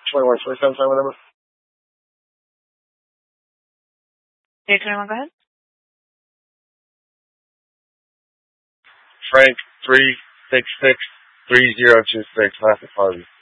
2127, sorry, whatever. 821, go ahead. Frank 3663026, last apology.